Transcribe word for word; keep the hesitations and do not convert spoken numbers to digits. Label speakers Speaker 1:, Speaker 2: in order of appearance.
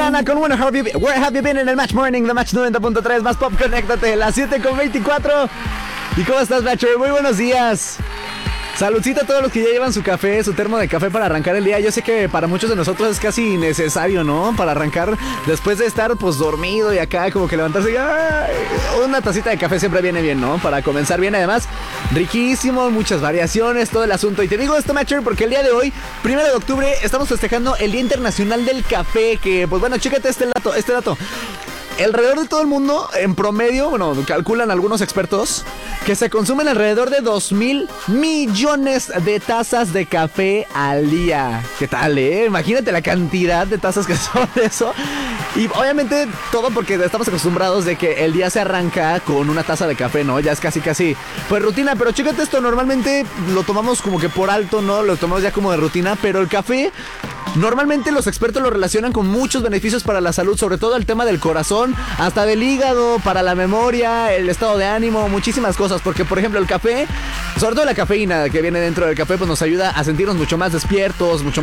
Speaker 1: Rihanna con Where Have You Been, Where Have You Been en el Match Morning de Match noventa punto tres. Más pop, conéctate, las siete con veinticuatro. ¿Y cómo estás, Matcher? Muy buenos días. Saludcita a todos los que ya llevan su café, su termo de café para arrancar el día. Yo sé que para muchos de nosotros es casi necesario, ¿no? Para arrancar después de estar pues dormido y acá como que levantarse y ¡ay! Una tacita de café siempre viene bien, ¿no? Para comenzar bien, además riquísimo, muchas variaciones, todo el asunto. Y te digo esto, Matcher, porque el día de hoy, primero de octubre, estamos festejando el Día Internacional del Café. Que pues bueno, chécate este dato, este dato. Alrededor de todo el mundo, en promedio, bueno, calculan algunos expertos que se consumen alrededor de dos mil millones de tazas de café al día. ¿Qué tal, eh? Imagínate la cantidad de tazas que son eso. Y obviamente todo porque estamos acostumbrados de que el día se arranca con una taza de café, ¿no? Ya es casi casi pues rutina, pero chécate esto, normalmente lo tomamos como que por alto, ¿no? Lo tomamos ya como de rutina, pero el café normalmente los expertos lo relacionan con muchos beneficios para la salud, sobre todo el tema del corazón, hasta del hígado, para la memoria, el estado de ánimo, muchísimas cosas. Porque, por ejemplo, el café, sobre todo la cafeína que viene dentro del café, pues nos ayuda a sentirnos mucho más despiertos, mucho más